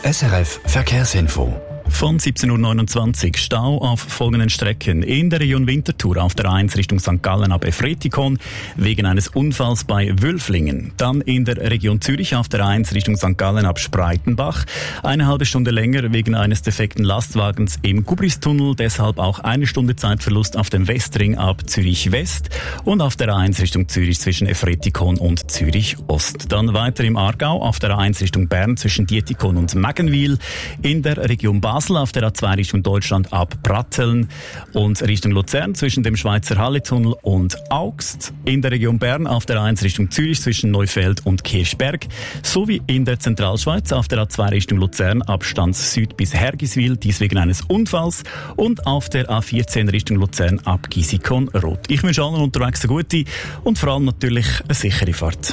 SRF Verkehrsinfo. Von 17.29 Uhr Stau auf folgenden Strecken. In der Region Winterthur auf der 1 Richtung St. Gallen ab Efretikon wegen eines Unfalls bei Wülflingen. Dann in der Region Zürich auf der 1 Richtung St. Gallen ab Spreitenbach. Eine halbe Stunde länger wegen eines defekten Lastwagens im Gubristunnel. Deshalb auch eine Stunde Zeitverlust auf dem Westring ab Zürich West. Und auf der 1 Richtung Zürich zwischen Efretikon und Zürich Ost. Dann weiter im Aargau auf der 1 Richtung Bern zwischen Dietikon und Maggenwil. In der Region Basel auf der A2 Richtung Deutschland ab Pratteln und Richtung Luzern zwischen dem Schweizer Halletunnel und Augst. In der Region Bern auf der 1 Richtung Zürich zwischen Neufeld und Kirchberg. Sowie in der Zentralschweiz auf der A2 Richtung Luzern ab Stanz Süd bis Hergiswil, dies wegen eines Unfalls. Und auf der A14 Richtung Luzern ab Gisikon Rot. Ich wünsche allen unterwegs eine gute und vor allem natürlich eine sichere Fahrt.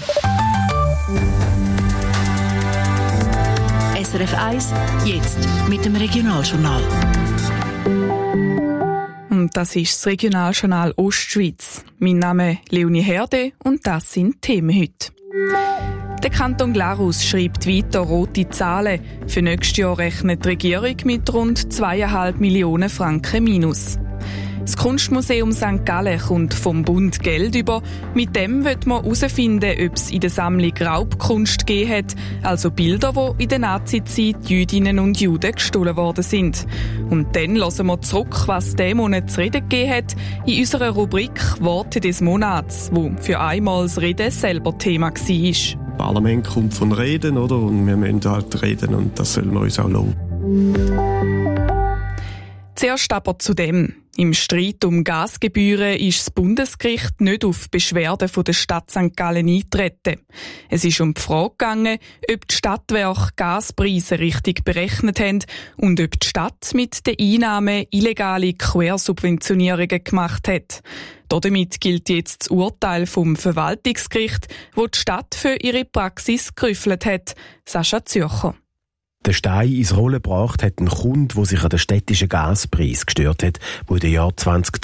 SRF 1, jetzt mit dem Regionaljournal. Und das ist das Regionaljournal Ostschweiz. Mein Name ist Leonie Herde und das sind die Themen heute. Der Kanton Glarus schreibt weiter rote Zahlen. Für nächstes Jahr rechnet die Regierung mit rund 2,5 Millionen Franken Minus. Das Kunstmuseum St. Gallen kommt vom Bund Geld über. Mit dem wird man herausfinden, ob es in der Sammlung Raubkunst gegeben hat, also Bilder, die in der Nazizeit Jüdinnen und Juden gestohlen worden sind. Und dann hören wir zurück, was diesen Monat zu reden gegeben hat, in unserer Rubrik «Worte des Monats», wo für einmal das Reden selber Thema war. Das Parlament kommt von Reden, oder? Und wir müssen halt reden und das sollen wir uns auch lassen. Zuerst aber zu dem. Im Streit um Gasgebühren ist das Bundesgericht nicht auf Beschwerden von der Stadt St. Gallen eingetreten. Es ist um die Frage gegangen, ob die Stadtwerke Gaspreise richtig berechnet haben und ob die Stadt mit den Einnahmen illegale Quersubventionierungen gemacht hat. Damit gilt jetzt das Urteil vom Verwaltungsgericht, wo die Stadt für ihre Praxis gerüffelt hat. Sascha Zürcher. Der Stein ins Rollen gebracht hat ein Kunde, der sich an den städtischen Gaspreis gestört hat, die in den Jahren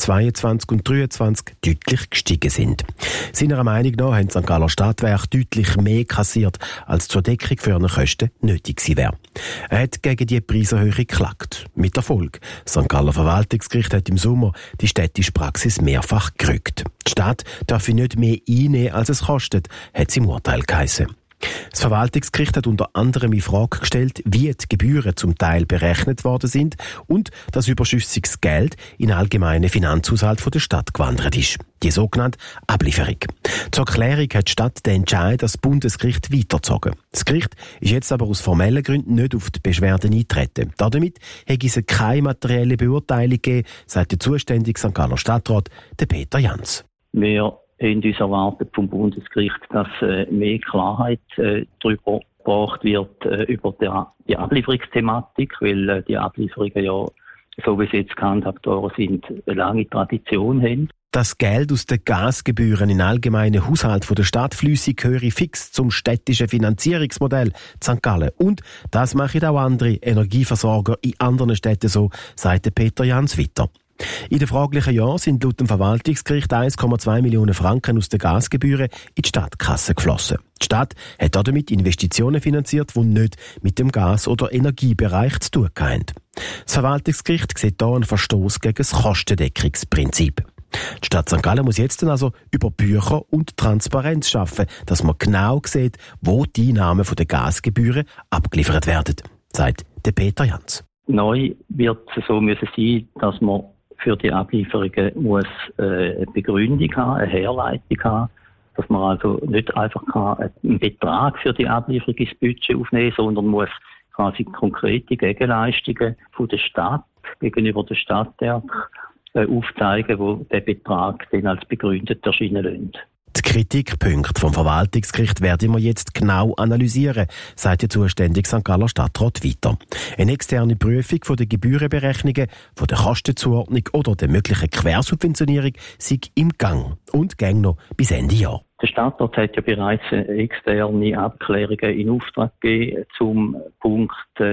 2022 und 2023 deutlich gestiegen sind. Seiner Meinung nach haben St. Galler Stadtwerke deutlich mehr kassiert, als zur Deckung für ihre Kosten nötig gewesen wäre. Er hat gegen die Preiserhöhung geklagt. Mit Erfolg. Das St. Galler Verwaltungsgericht hat im Sommer die städtische Praxis mehrfach gerückt. Die Stadt darf nicht mehr einnehmen, als es kostet, hat sie im Urteil geheissen. Das Verwaltungsgericht hat unter anderem in Frage gestellt, wie die Gebühren zum Teil berechnet worden sind und das überschüssiges Geld in den allgemeinen Finanzhaushalt der Stadt gewandert ist. Die sogenannte Ablieferung. Zur Klärung hat die Stadt den Entscheid das Bundesgericht weitergezogen. Das Gericht ist jetzt aber aus formellen Gründen nicht auf die Beschwerden eingetreten. Damit hätte es keine materielle Beurteilung gegeben, sagt der zuständige St. Galler Stadtrat, der Peter Jans. Wir haben uns erwartet vom Bundesgericht, dass mehr Klarheit darüber gebracht wird, über die Ablieferungsthematik, weil die Ablieferungen ja, so wie sie jetzt gehandhabt worden sind, eine lange Tradition haben. Das Geld aus den Gasgebühren in allgemeinen Haushalt der Stadt fließt gehöre fix zum städtischen Finanzierungsmodell St. Gallen. Und das machen auch andere Energieversorger in anderen Städten so, sagt Peter Jans weiter. In den fraglichen Jahren sind laut dem Verwaltungsgericht 1,2 Millionen Franken aus den Gasgebühren in die Stadtkasse geflossen. Die Stadt hat damit Investitionen finanziert, die nicht mit dem Gas- oder Energiebereich zu tun haben. Das Verwaltungsgericht sieht hier einen Verstoß gegen das Kostendeckungsprinzip. Die Stadt St. Gallen muss jetzt dann also über Bücher und Transparenz schaffen, dass man genau sieht, wo die Einnahmen der Gasgebühren abgeliefert werden, sagt der Peter Jans. Neu wird es so müssen sein, dass man für die Ablieferungen muss eine Begründung haben, eine Herleitung haben, dass man also nicht einfach einen Betrag für die Ablieferung ins Budget aufnehmen kann, sondern muss quasi konkrete Gegenleistungen von der Stadt gegenüber der Stadtwerke aufzeigen, wo der Betrag dann als begründet erscheinen lässt. Die Kritikpunkte vom Verwaltungsgericht werden wir jetzt genau analysieren, sagt der zuständige St. Galler Stadtrat weiter. Eine externe Prüfung von der Gebührenberechnungen, von der Kostenzuordnung oder der möglichen Quersubventionierung sei im Gang und gang noch bis Ende Jahr. Der Stadtrat hat ja bereits externe Abklärungen in Auftrag gegeben zum Punkt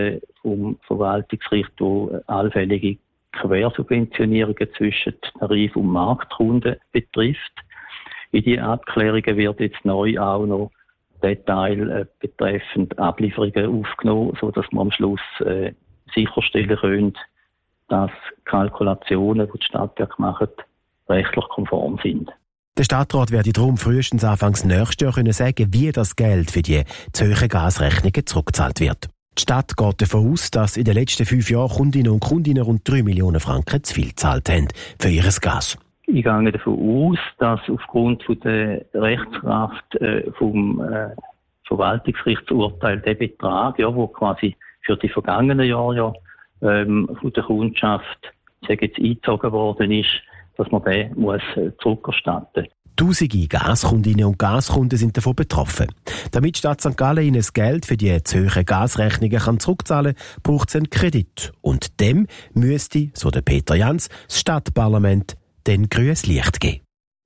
vom Verwaltungsgericht, wo allfällige Quersubventionierungen zwischen Tarif- und Marktkunden betrifft. In die Abklärungen wird jetzt neu auch noch Detail betreffend Ablieferungen aufgenommen, sodass wir am Schluss sicherstellen können, dass Kalkulationen, die Stadtwerke machen, rechtlich konform sind. Der Stadtrat werde darum frühestens Anfangs nächstes Jahr können sagen, wie das Geld für die zu hohen Gasrechnungen zurückgezahlt wird. Die Stadt geht davon aus, dass in den letzten 5 Jahren Kundinnen und Kunden rund 3 Millionen Franken zu viel gezahlt haben für ihr Gas. Ich gehe davon aus, dass aufgrund von der Rechtskraft vom Verwaltungsgerichtsurteil der Betrag, ja, wo quasi für die vergangenen Jahre von der Kundschaft jetzt eingezogen worden ist, dass man den muss zurückerstatten. Tausende Gaskundinnen und Gaskunden sind davon betroffen. Damit die Stadt St. Gallen ihnen das Geld für die zu hohen Gasrechnungen zurückzahlen kann, braucht es einen Kredit. Und dem müsste, so der Peter Jans, das Stadtparlament dann grünes Licht geben.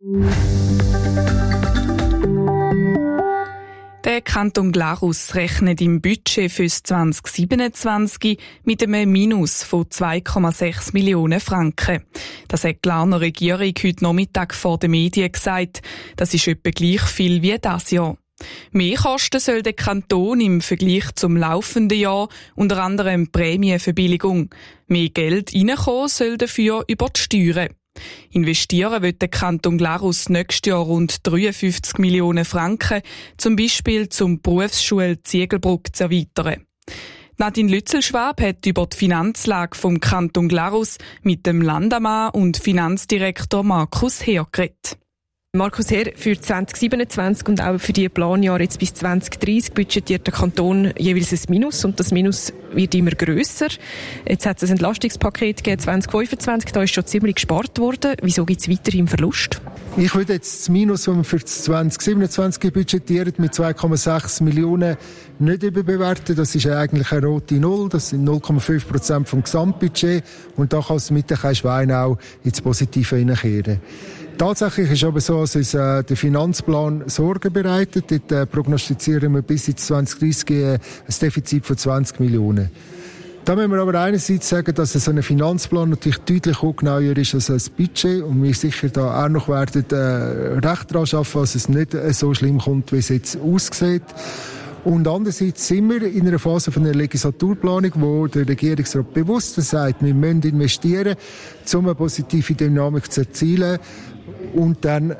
Der Kanton Glarus rechnet im Budget fürs 2027 mit einem Minus von 2,6 Millionen Franken. Das hat die Glarner Regierung heute Nachmittag vor den Medien gesagt. Das ist etwa gleich viel wie das Jahr. Mehr Kosten soll der Kanton im Vergleich zum laufenden Jahr, unter anderem Prämienverbilligung. Mehr Geld reinkommen soll dafür über die Steuern. Investieren wird der Kanton Glarus nächstes Jahr rund 53 Millionen Franken, zum Beispiel zum Berufsschule Ziegelbrück zu erweitern. Nadine Lützelschwab hat über die Finanzlage vom Kanton Glarus mit dem Landammann und Finanzdirektor Markus Heer geredet. Markus Heer, für 2027 und auch für die Planjahre jetzt bis 2030 budgetiert der Kanton jeweils ein Minus und das Minus wird immer grösser. Jetzt hat es ein Entlastungspaket gegeben 2025, da ist schon ziemlich gespart worden. Wieso gibt es weiterhin Verlust? Ich würde jetzt das Minus, das wir für 2027 budgetieren, mit 2,6 Millionen nicht überbewerten. Das ist eigentlich eine rote Null. Das sind 0,5% vom Gesamtbudget. Und da kann es mit kein Schwein auch ins Positive hineinkehren. Tatsächlich ist aber so, dass uns der Finanzplan Sorgen bereitet. Dort prognostizieren wir bis ins 2030 ein Defizit von 20 Millionen. Da müssen wir aber einerseits sagen, dass so ein Finanzplan natürlich deutlich ungenauer ist als ein Budget und wir sicher da auch noch werden recht daran arbeiten, dass es nicht so schlimm kommt, wie es jetzt aussieht. Und andererseits sind wir in einer Phase von einer Legislaturplanung, wo der Regierungsrat bewusst sagt, wir müssen investieren, um eine positive Dynamik zu erzielen und dann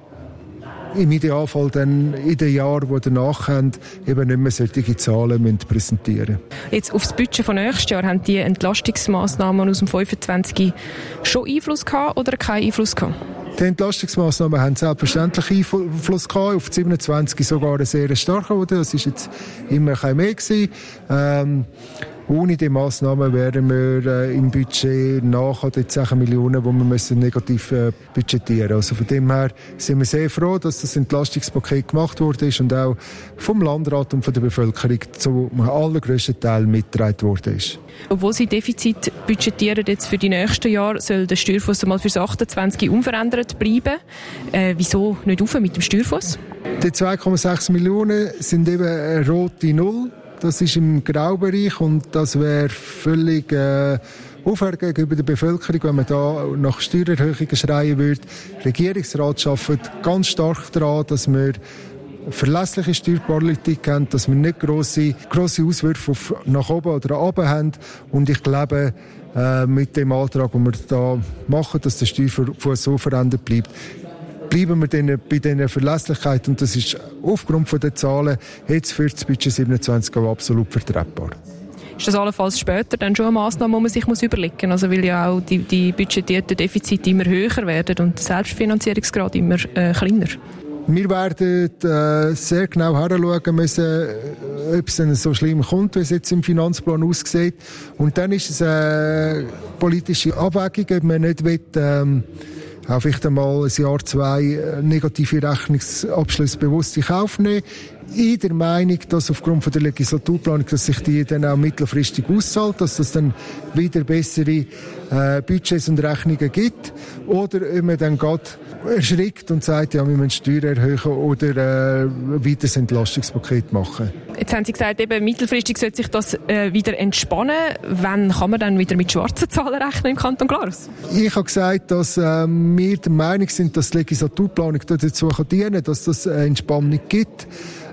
im Idealfall dann in den Jahren, die danach kommen, eben nicht mehr solche Zahlen präsentieren. Jetzt aufs Budget von nächstes Jahr haben die Entlastungsmaßnahmen aus dem 25 schon Einfluss gehabt oder keinen Einfluss gehabt? Die Entlastungsmaßnahmen haben selbstverständlich Einfluss gehabt, auf die 27 sogar einen sehr starken, das ist jetzt immer ein mehr gewesen. Ohne die Massnahmen wären wir im Budget nachher die 10 Millionen, die wir negativ budgetieren. Also von dem her sind wir sehr froh, dass das Entlastungspaket gemacht worden ist und auch vom Landrat und von der Bevölkerung zum allergrößten Teil mitgetragen worden ist. Obwohl Sie Defizit budgetieren jetzt für die nächsten Jahre, soll der Steuerfuss einmal für 28 unverändert bleiben. Wieso nicht auf mit dem Steuerfuss? Die 2,6 Millionen sind eben eine rote Null. Das ist im Graubereich und das wäre völlig unfair gegenüber der Bevölkerung, wenn man da nach Steuererhöhungen schreien würde. Der Regierungsrat arbeitet ganz stark daran, dass wir verlässliche Steuerpolitik haben, dass wir nicht grosse Auswürfe nach oben oder nach unten haben. Und ich glaube, mit dem Antrag, den wir da machen, dass der Steuerfuss so verändert bleibt, bleiben wir bei dieser Verlässlichkeit und das ist aufgrund der Zahlen jetzt für das Budget 27 absolut vertretbar. Ist das allenfalls später dann schon eine Massnahme, die man sich überlegen muss? Also weil ja auch die budgetierten Defizite immer höher werden und der Selbstfinanzierungsgrad immer kleiner. Wir werden sehr genau hinschauen müssen, ob es dann so schlimm kommt, wie es jetzt im Finanzplan aussieht. Und dann ist es eine politische Abwägung, ob man nicht will, auch vielleicht einmal ein Jahr, 2 negative Rechnungsabschlüsse bewusst in Kauf nehmen. In der Meinung, dass aufgrund von der Legislaturplanung, dass sich die dann auch mittelfristig auszahlt, dass es dann wieder bessere Budgets und Rechnungen gibt. Oder ob man dann gerade erschrickt und sagt, ja, wir müssen Steuern erhöhen oder ein weiteres Entlastungspaket machen. Jetzt haben Sie gesagt, eben mittelfristig sollte sich das wieder entspannen. Wann kann man dann wieder mit schwarzen Zahlen rechnen im Kanton Glarus? Ich habe gesagt, dass wir der Meinung sind, dass die Legislaturplanung dazu dienen kann, dass das eine Entspannung gibt.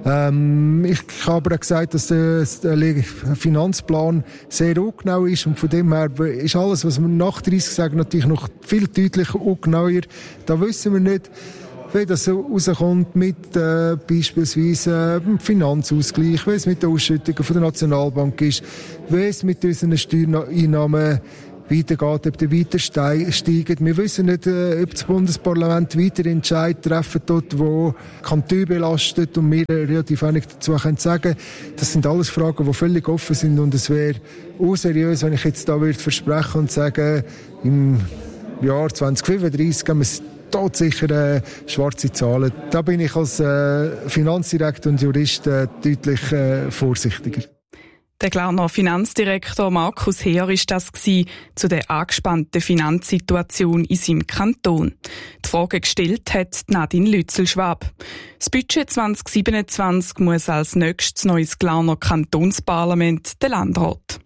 Ich habe aber auch gesagt, dass der Finanzplan sehr ungenau ist und von dem her ist alles, was wir nach 30 sagen, natürlich noch viel deutlicher ungenauer. Da wissen wir nicht, wie das rauskommt mit beispielsweise Finanzausgleich, wie es mit den Ausschüttungen von der Nationalbank ist, wie es mit unseren Steuereinnahmen weitergeht, ob die weiter steigen. Wir wissen nicht, ob das Bundesparlament weiter Entscheid treffen dort, wo Kantone belastet und wir relativ wenig dazu können sagen. Das sind alles Fragen, die völlig offen sind und es wäre unseriös, wenn ich jetzt da würde versprechen und sagen, im Jahr 2035 haben wir dort sicher schwarze Zahlen. Da bin ich als Finanzdirektor und Jurist deutlich vorsichtiger. Der Glarner Finanzdirektor Markus Heer ist das zu der angespannten Finanzsituation in seinem Kanton. Die Frage gestellt hat Nadine Lützelschwab. Das Budget 2027 muss als nächstes neues Glarner Kantonsparlament der Landrat.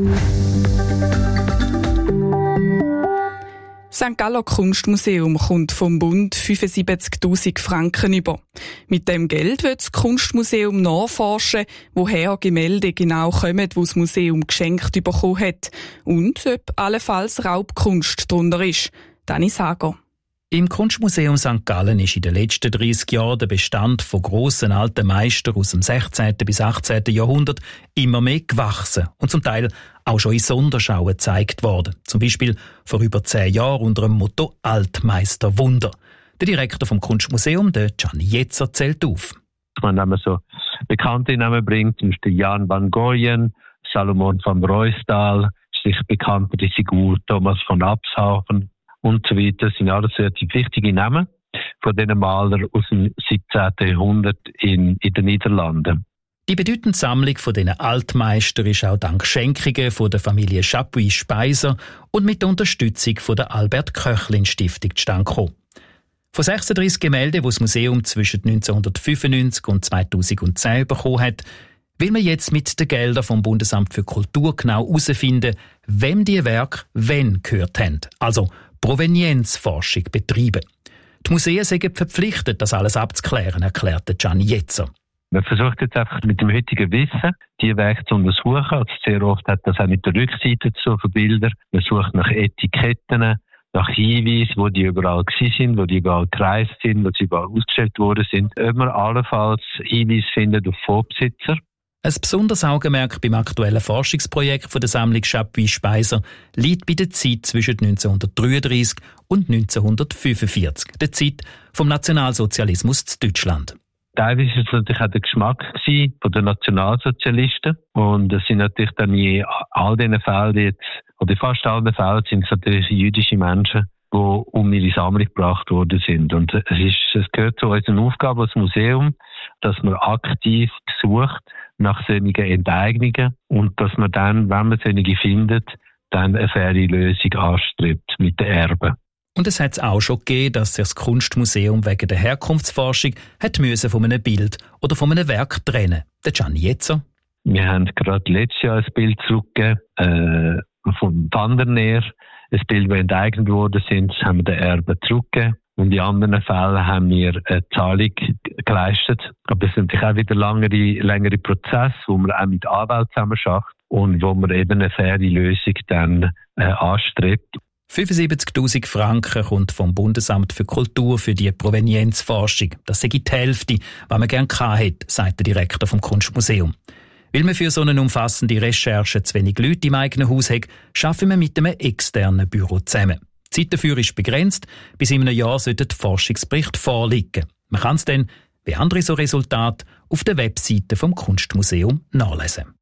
St. Galler Kunstmuseum kommt vom Bund 75'000 Franken über. Mit dem Geld wird das Kunstmuseum nachforschen, woher Gemälde genau kommen, die das Museum geschenkt bekommen hat und ob allenfalls Raubkunst drunter ist. Dani Sager. Im Kunstmuseum St. Gallen ist in den letzten 30 Jahren der Bestand von grossen alten Meistern aus dem 16. bis 18. Jahrhundert immer mehr gewachsen und zum Teil auch schon in Sonderschauen gezeigt worden. Zum Beispiel vor über 10 Jahren unter dem Motto «Altmeister Wunder». Der Direktor vom Kunstmuseum, der Gianni Jetzer, zählt auf. Wenn man so bekannte Namen bringt, zum Beispiel Jan van Goyen, Salomon van Ruysdael, sich bekanntere Figur Thomas von Abshagen und so weiter, das sind alles relativ wichtige Namen von diesen Malern aus dem 17. Jahrhundert in den Niederlanden. Die bedeutende Sammlung von diesen Altmeistern ist auch dank Schenkungen von der Familie Chapuis-Speiser und mit der Unterstützung von der Albert-Koechlin-Stiftung zustande gekommen. Von 36 Gemälden, die das Museum zwischen 1995 und 2010 bekommen hat, will man jetzt mit den Geldern vom Bundesamt für Kultur genau herausfinden, wem die Werke wann gehört haben. Also Provenienzforschung betreiben. Die Museen sind verpflichtet, das alles abzuklären, erklärte Gianni Jetzer. Man versucht jetzt einfach mit dem heutigen Wissen, die Werke zu untersuchen. Also sehr oft hat das auch mit der Rückseite zu von Bildern. Man sucht nach Etiketten, nach Hinweisen, wo die überall gewesen sind, wo die überall gereist sind, wo sie überall ausgestellt worden sind. Ob man allenfalls Hinweise findet auf Vorbesitzer. Ein besonderes Augenmerk beim aktuellen Forschungsprojekt von der Sammlung Chapuis-Speiser liegt bei der Zeit zwischen 1933 und 1945, der Zeit vom Nationalsozialismus in Deutschland. Teilweise war es natürlich auch der Geschmack von den Nationalsozialisten. Und es sind natürlich dann in all diesen Fällen jetzt, oder fast allen Fällen sind es natürlich jüdische Menschen, die um ihre Sammlung gebracht worden sind. Und es gehört zu unserer Aufgabe als Museum, dass man aktiv sucht nach solchen Enteignungen und dass man dann, wenn man solche findet, dann eine faire Lösung anstrebt mit den Erben. Und es hat es auch schon gegeben, dass sich das Kunstmuseum wegen der Herkunftsforschung hat müssen von einem Bild oder von einem Werk trennen. Der Gianni Jetzer. Wir haben gerade letztes Jahr ein Bild zurückgegeben von Vanderneer. Ein Bild, das enteignet worden sind, das haben wir den Erben zurückgegeben. Und in anderen Fällen haben wir eine Zahlung geleistet. Aber es ist natürlich auch wieder längere Prozess, wo man auch mit Anwälten zusammen schafft und wo man eben eine faire Lösung dann anstrebt. 75'000 Franken kommt vom Bundesamt für Kultur für die Provenienzforschung. Das sei die Hälfte, was man gerne gehabt hätte, sagt der Direktor vom Kunstmuseum. Weil man für so eine umfassende Recherche zu wenig Leute im eigenen Haus hat, arbeiten wir mit einem externen Büro zusammen. Die Zeit dafür ist begrenzt. Bis in einem Jahr sollte der Forschungsbericht vorliegen. Man kann es dann, wie andere so Resultate, auf der Webseite vom Kunstmuseum nachlesen.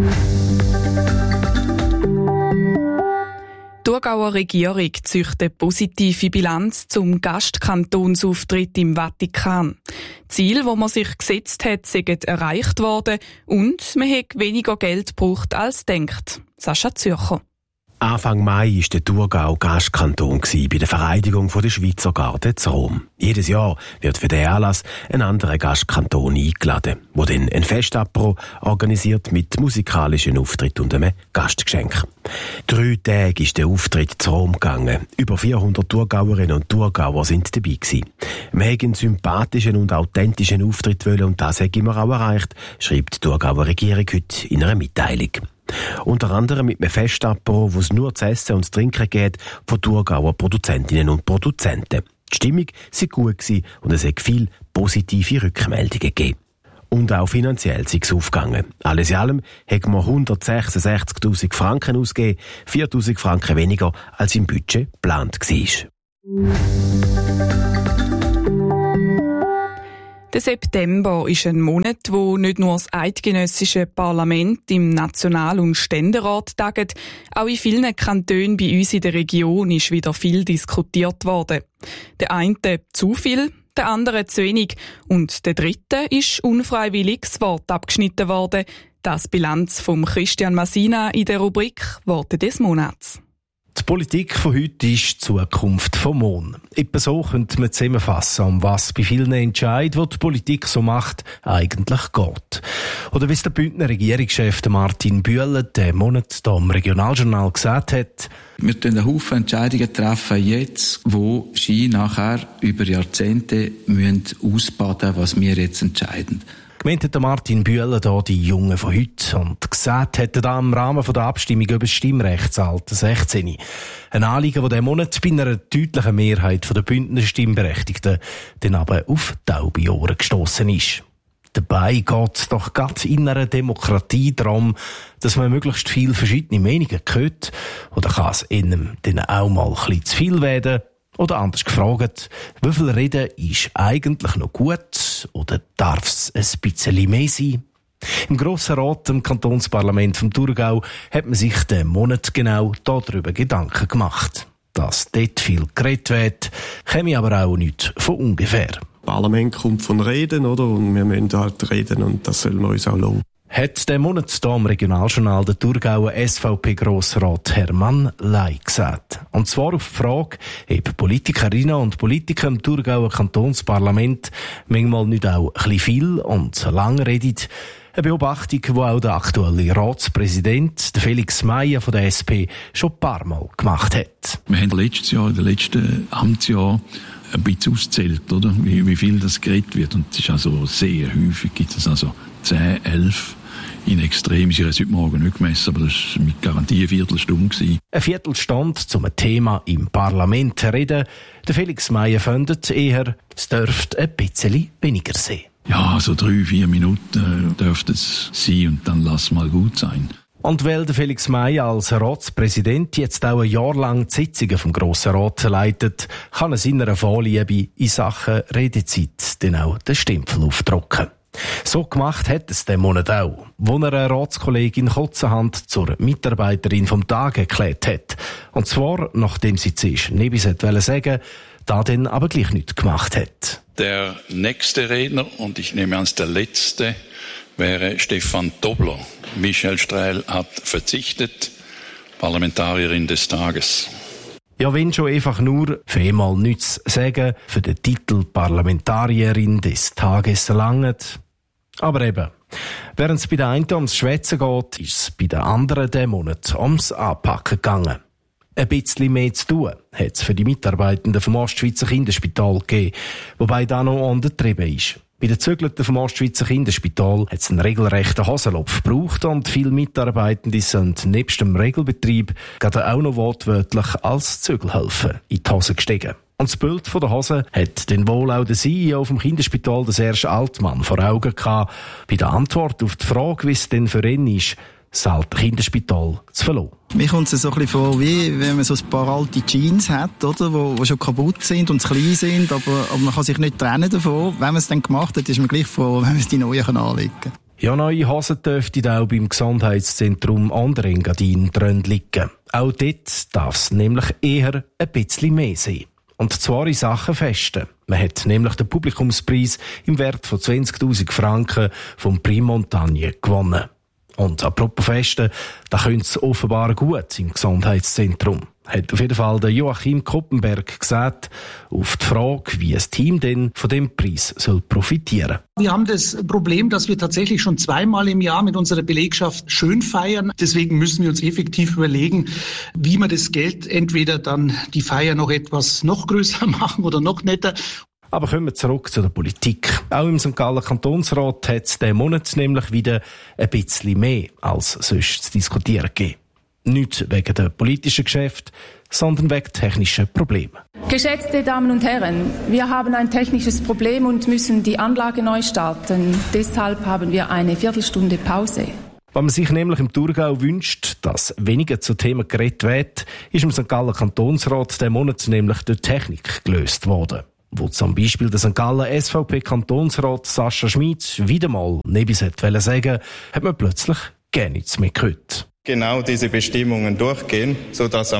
Die Thurgauer Regierung zieht eine positive Bilanz zum Gastkantonsauftritt im Vatikan. Ziele, die man sich gesetzt hat, sind erreicht worden und man hat weniger Geld gebraucht als denkt. Sascha Zürcher. Anfang Mai war der Thurgau Gastkanton bei der Vereidigung der Schweizer Garde zu Rom. Jedes Jahr wird für diesen Anlass ein anderer Gastkanton eingeladen, wo dann ein Festapero organisiert mit musikalischen Auftritt und einem Gastgeschenk. 3 Tage ist der Auftritt zu Rom gegangen. Über 400 Thurgauerinnen und Thurgauer sind dabei gewesen. Wir haben einen sympathischen und authentischen Auftritt wollen und das haben wir auch erreicht, schreibt die Thurgauer Regierung heute in einer Mitteilung. Unter anderem mit einem Festapero, wo es nur zu essen und zu trinken geht, von Thurgauer Produzentinnen und Produzenten. Die Stimmung war gut und es hat viele positive Rückmeldungen gegeben. Und auch finanziell sei es aufgegangen. Alles in allem haben wir 166'000 Franken ausgegeben, 4'000 Franken weniger als im Budget geplant war. Der September ist ein Monat, wo nicht nur das eidgenössische Parlament im National- und Ständerat tagt, auch in vielen Kantonen bei uns in der Region ist wieder viel diskutiert worden. Der eine zu viel, der andere zu wenig und der dritte ist unfreiwillig das Wort abgeschnitten worden. Das Bilanz von Christian Massina in der Rubrik Worte des Monats. Die Politik von heute ist die Zukunft vom Morgen. Etwa so könnte man zusammenfassen, um was bei vielen Entscheidungen, die die Politik so macht, eigentlich geht. Oder wie es der Bündner Regierungschef Martin Bühler den Monat hier im Regionaljournal gesagt hat: Wir treffen einen Haufen Entscheidungen jetzt, wo Ski nachher über Jahrzehnte ausbaden müssen, was wir jetzt entscheiden. Gemeint hat Martin Bühler hier die Jungen von heute und gesagt hat er da im Rahmen der Abstimmung über das Stimmrechtsalter 16. Ein Anliegen, das diesen Monat bei einer deutlichen Mehrheit der Bündner Stimmberechtigten dann aber auf taube Ohren gestossen ist. Dabei geht es doch gerade in einer Demokratie darum, dass man möglichst viele verschiedene Meinungen hört. Oder kann es ihnen dann auch mal ein bisschen zu viel werden? Oder anders gefragt, wie viel Reden ist eigentlich noch gut oder darf es ein bisschen mehr sein? Im Grossen Rat, im Kantonsparlament vom Thurgau, hat man sich den Monat genau darüber Gedanken gemacht. Dass dort viel geredet wird, käme aber auch nicht von ungefähr. Das Parlament kommt von Reden, oder? Und wir müssen halt reden und das sollen wir uns auch lohnen. Hat den Monat hier im Regionaljournal der Thurgauer SVP-Grossrat Hermann Ley gesagt. Und zwar auf die Frage, ob Politikerinnen und Politiker im Thurgauer Kantonsparlament manchmal nicht auch ein bisschen viel und lang reden. Eine Beobachtung, die auch der aktuelle Ratspräsident, der Felix Meyer von der SP, schon ein paar Mal gemacht hat. Wir haben letztes Jahr, in den letzten Amtsjahr, ein bisschen auszählt, oder? Wie viel das geredet wird. Und es ist also sehr häufig, gibt es also 10, 11. In Extrem ist ja heute Morgen nicht gemessen, aber das war mit Garantie eine Viertelstunde. Eine Viertelstunde zum Thema im Parlament reden. Der Felix Meyer findet eher, es dürfte ein bisschen weniger sein. Ja, so 3-4 Minuten dürfte es sein und dann lass mal gut sein. Und weil der Felix Meyer als Ratspräsident jetzt auch ein Jahr lang die Sitzungen vom Grossen Rat leitet, kann er seiner Vorliebe in Sachen Redezeit dann auch den Stempel aufdrucken. So gemacht hat es den Monat auch, wo er eine Ratskollegin kurzerhand zur Mitarbeiterin vom Tag erklärt hat. Und zwar, nachdem sie zuerst nebis sagen wollte, da dann aber gleich nichts gemacht hat. Der nächste Redner, und ich nehme an, der letzte, wäre Stefan Tobler. Michel Strehl hat verzichtet, Parlamentarierin des Tages. Ja, wenn schon einfach nur für einmal nichts sagen, für den Titel Parlamentarierin des Tages langt. Aber eben, während es bei der einen ums Schwätzen geht, ist es bei der anderen diesen Monat ums Anpacken gegangen. Ein bisschen mehr zu tun hat es für die Mitarbeitenden vom Ostschweizer Kinderspital gegeben, wobei da noch untertrieben ist. Bei den Zügelten vom Ostschweizer Kinderspital hat es einen regelrechten Hosenlopf gebraucht und viele Mitarbeitende sind nebst dem Regelbetrieb gerade auch noch wortwörtlich als Zügelhelfer in die Hose gestiegen. Und das Bild von der Hose hat den wohl auch der CEO vom Kinderspital, der Serge Altmann, vor Augen gehabt. Bei der Antwort auf die Frage, wie es denn für ihn ist, das alte Kinderspital zu verlassen. Mir kommt es so ein bisschen vor, wie wenn man so ein paar alte Jeans hat, oder, wo schon kaputt sind und zu klein sind, aber man kann sich nicht trennen davon. Wenn man es dann gemacht hat, ist man gleich froh, wenn man es die neuen anlegen kann. Ja, neue Hosen dürften auch beim Gesundheitszentrum Anderengadin drin liegen. Auch dort darf es nämlich eher ein bisschen mehr sein. Und zwar in Sachen Festen. Man hat nämlich den Publikumspreis im Wert von 20'000 Franken vom Prix Montagne gewonnen. Und apropos Festen, da könnte es offenbar gut im Gesundheitszentrum. Hat auf jeden Fall der Joachim Koppenberg gesagt, auf die Frage, wie ein Team denn von dem Preis soll profitieren. Wir haben das Problem, dass wir tatsächlich schon 2-mal im Jahr mit unserer Belegschaft schön feiern. Deswegen müssen wir uns effektiv überlegen, wie wir das Geld entweder dann die Feier noch etwas noch größer machen oder noch netter. Aber kommen wir zurück zu der Politik. Auch im St. Gallen Kantonsrat hat es diesen Monat nämlich wieder ein bisschen mehr als sonst zu diskutieren gegeben. Nicht wegen der politischen Geschäfte, sondern wegen technischer Probleme. Geschätzte Damen und Herren, wir haben ein technisches Problem und müssen die Anlage neu starten. Deshalb haben wir eine Viertelstunde Pause. Wenn man sich nämlich im Thurgau wünscht, dass weniger zu Themen geredet wird, ist im St. Gallen Kantonsrat diesen Monat nämlich durch Technik gelöst worden. Wo zum Beispiel der St. Gallen SVP-Kantonsrat Sascha Schmid wieder mal nebis wollte sagen, hat man plötzlich gar nichts mehr gehört. Genau diese Bestimmungen durchgehen, sodass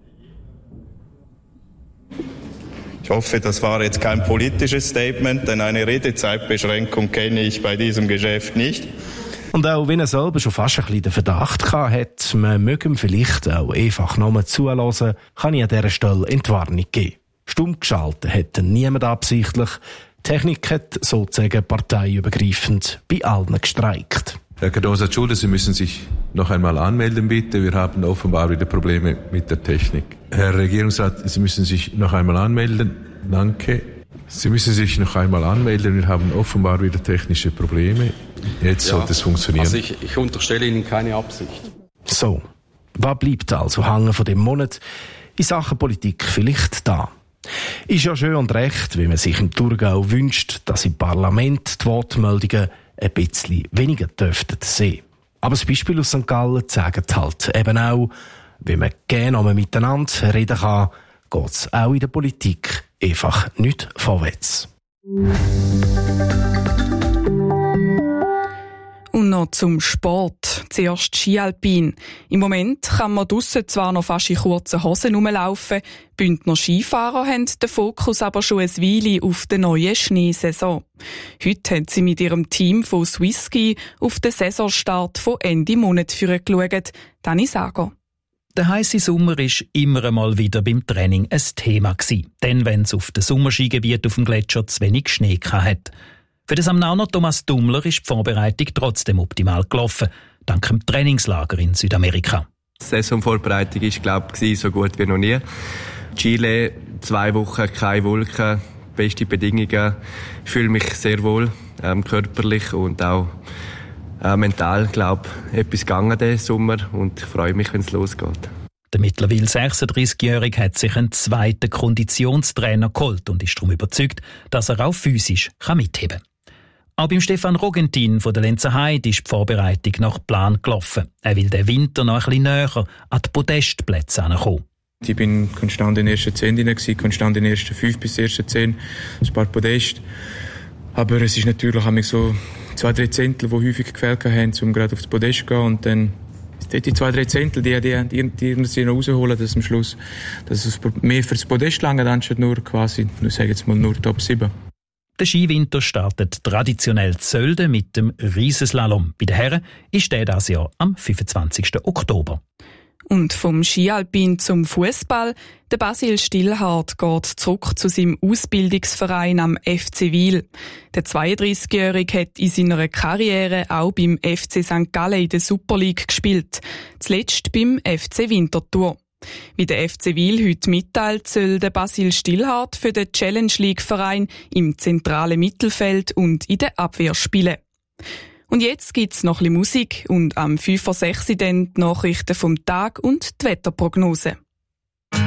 ich hoffe, das war jetzt kein politisches Statement, denn eine Redezeitbeschränkung kenne ich bei diesem Geschäft nicht. Und auch wenn er selber schon fast ein bisschen den Verdacht hatte, man möge ihm vielleicht auch einfach nochmal zulassen, kann ich an dieser Stelle Entwarnung geben. Stumm geschaltet hätte niemand absichtlich. Die Technik hat sozusagen parteiübergreifend bei allen gestreikt. Herr Cardoza-Tschuder, Sie müssen sich noch einmal anmelden, bitte. Wir haben offenbar wieder Probleme mit der Technik. Herr Regierungsrat, Sie müssen sich noch einmal anmelden. Danke. Sie müssen sich noch einmal anmelden. Wir haben offenbar wieder technische Probleme. Jetzt sollte es funktionieren. Also ich unterstelle Ihnen keine Absicht. So, was bleibt also hängen von dem Monat? In Sachen Politik vielleicht da. Ist ja schön und recht, wie man sich im Thurgau wünscht, dass im Parlament die Wortmeldungen ein bisschen weniger dürften sehen. Aber das Beispiel aus St. Gallen zeigt halt eben auch, wie man gerne einmal miteinander reden kann, geht es auch in der Politik einfach nicht vorwärts. Und noch zum Sport. Zuerst Skialpin. Im Moment kann man draussen zwar noch fast in kurzen Hosen rumlaufen, Bündner Skifahrer haben den Fokus aber schon ein Weile auf der neuen Schneesaison. Heute haben sie mit ihrem Team von Swisski auf den Saisonstart von Ende Monat geschaut. Dani Sager. Der heisse Sommer war immer einmal wieder beim Training ein Thema gewesen. Denn wenn es auf dem Sommerskigebiet auf dem Gletscher zu wenig Schnee hatte. Für den Samnauner Thomas Dummler ist die Vorbereitung trotzdem optimal gelaufen, dank dem Trainingslager in Südamerika. Die Saisonvorbereitung war, glaube ich, so gut wie noch nie. Chile, 2 Wochen, keine Wolken, beste Bedingungen. Ich fühle mich sehr wohl, körperlich und auch mental, glaube ich, etwas gegangen diesen Sommer und ich freue mich, wenn es losgeht. Der mittlerweile 36-Jährige hat sich einen zweiten Konditionstrainer geholt und ist darum überzeugt, dass er auch physisch mitheben kann. Auch beim Stefan Rogentin von der Lenzer Heide ist die Vorbereitung nach Plan gelaufen. Er will den Winter noch ein bisschen näher an die Podestplätze herankommen. Ich bin konstant in den ersten 10 drin, konstant in den ersten 5 bis ersten 10, ein paar Podest. Aber es ist natürlich so 2-3 Zehntel, die häufig gefällt haben, um gerade aufs Podest zu gehen. Und dann die 2-3 Zehntel, die sie noch rausholen, dass am Schluss dass es mehr für das Podest lange, anstatt nur quasi, ich sage jetzt mal nur Top 7. Der Skiwinter startet traditionell Zölden mit dem Riesenslalom. Bei den Herren ist der dieses Jahr am 25. Oktober. Und vom Skialpin zum Fußball. Der Basil Stillhardt geht zurück zu seinem Ausbildungsverein am FC Wil. Der 32-Jährige hat in seiner Karriere auch beim FC St. Gallen in der Super League gespielt. Zuletzt beim FC Winterthur. Wie der FC Wil heute mitteilt, soll der Basil Stillhardt für den Challenge League Verein im zentralen Mittelfeld und in der Abwehr spielen. Und jetzt gibt's noch ein bisschen Musik und am 5:06 dann die Nachrichten vom Tag und die Wetterprognose.